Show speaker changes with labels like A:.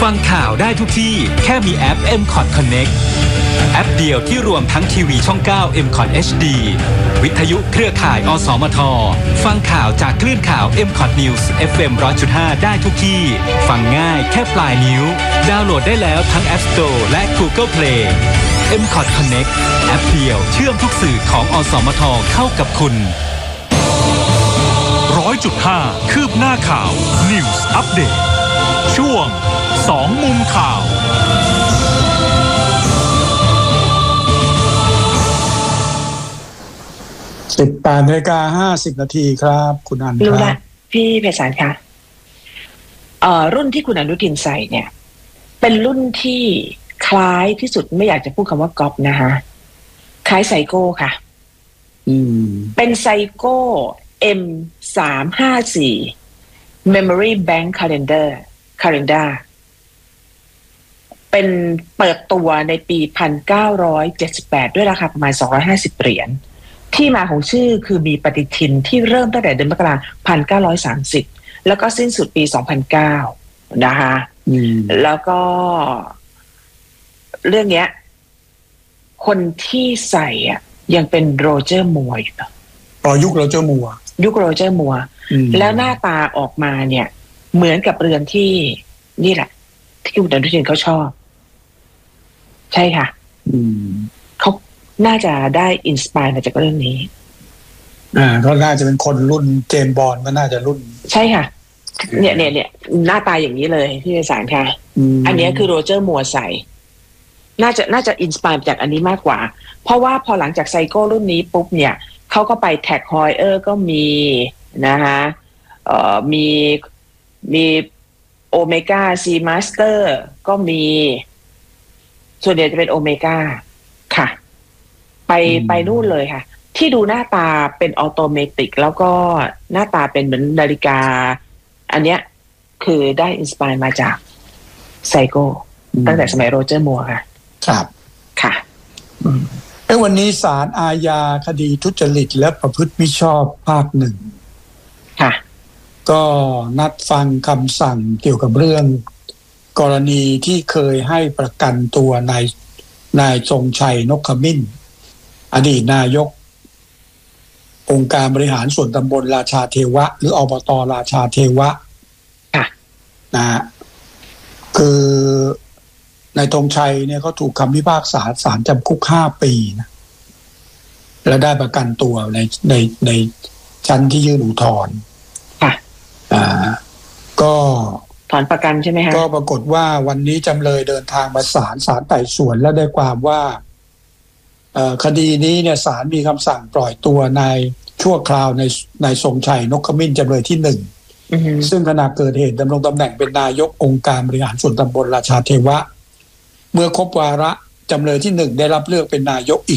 A: ฟังข่าวได้ทุกที่แค่มีแอป MCOT Connect แอปเดียวที่รวมทั้งทีวีช่อง 9 MCOT HD วิทยุเครือข่ายอสมทฟังข่าวจากคลื่นข่าว MCOT News FM 100.5 ได้ทุกที่ฟังง่ายแค่ปลายนิ้วดาวน์โหลดได้แล้วทั้ง App Store และ Google Play MCOT Connect แอปเดียวเชื่อมทุกสื่อของอสมทเข้ากับคุณ
B: 100.5 คืบหน้าข่าว News Update ช่วง2มุมข่าว
C: 18:50 นาทีครับคุณอันรู้ละ
D: พี่ไพศาลคะรุ่นที่คุณอนุทินใส่เนี่ยเป็นรุ่นที่คล้ายที่สุดไม่อยากจะพูดคำว่าก๊อปนะคะคล้ายไซโก้ค่ะเป็นไซโก้ M354 Memory Bank Calendar เป็นเปิดตัวในปี 1978 ด้วยราคาประมาณ250 เหรียญที่มาของชื่อคือมีปฏิทินที่เริ่มตั้งแต่เดือนมกราคม 1930 แล้วก็สิ้นสุดปี 2009 นะคะแล้วก็เรื่องเนี้ยคนที่ใส่อ่ะยังเป็นโรเจอร์มัวร์อยู่
C: ยุคโรเจอร์มัวร์
D: แล้วหน้าตาออกมาเนี่ยเหมือนกับเรือนที่นี่แหละที่คุณอนุทินเขาชอบใช่ค่ะเขาน่าจะได้อินสไปร์มาจากเรื่องนี้
C: ก็น่าจะเป็นคนรุ่นเจมส์บอนด์ก็น่าจะรุ่น
D: ใช่ค่ะเนี่ยหน้าตาอย่างนี้เลยพี่ไพศาลค่ะอันนี้คือโรเจอร์มัวร์ใส่น่าจะอินสไปร์จากอันนี้มากกว่าเพราะว่าพอหลังจากไซโก้รุ่นนี้ปุ๊บเนี่ยเขาก็ไปแท็กฮอยเออร์ก็มีนะคะมีโอเมก้าซีมาสเตอร์ก็มีส่วนใหญ่จะเป็นโอเมก้าค่ะไปนู่นเลยค่ะที่ดูหน้าตาเป็นออโตเมติกแล้วก็หน้าตาเป็นเหมือนนาฬิกาอันเนี้ยคือได้อินสไปร์มาจากไซโก้ตั้งแต่สมัยโรเจอร์มัวร์ค่ะ
C: ครับ
D: ค่ะ
C: วันนี้ศาลอาญาคดีทุจริตและประพฤติมิชอบภาค 1
D: ค่ะ
C: ก็นัดฟังคำสั่งเกี่ยวกับเรื่องกรณีที่เคยให้ประกันตัวนายทรงชัยนกขมิ้นอดีตนายกองค์การบริหารส่วนตำบลราชาเทวะหรืออบต.ราชาเทวะนะคือนายธงชัยเนี่ยเขาถูกคำพิพากษาศาลจำคุก5 ปีนะและได้ประกันตัวในชั้นที่ยื่นอุทธรณ์ก็
D: ถอนประกันใช่ไหมฮะ
C: ก็ปรากฏว่าวันนี้จำเลยเดินทางมาศาลไต่สวนและได้ความว่าคดีนี้เนี่ยศาลมีคำสั่งปล่อยตัวนายชั่วคราวในทรงชัยนกขมิ้นจำเลยที่1ซึ่งขณะเกิดเหตุดำรงตำแหน่งเป็นนายกองค์การบริหารส่วนตำบลราชาเทวะเมื่อครบวาระจำเลยที่1ได้รับเลือกเป็นนายกอีก